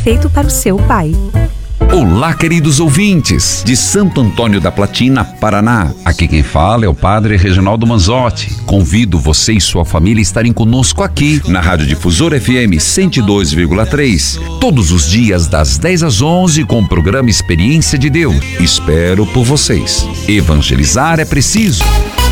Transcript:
perfeito para o seu pai. Olá, queridos ouvintes de Santo Antônio da Platina, Paraná. Aqui quem fala é o Padre Reginaldo Manzotti. Convido você e sua família a estarem conosco aqui na Rádio Difusora FM 102,3, todos os dias das 10 às 11 com o programa Experiência de Deus. Espero por vocês. Evangelizar é preciso.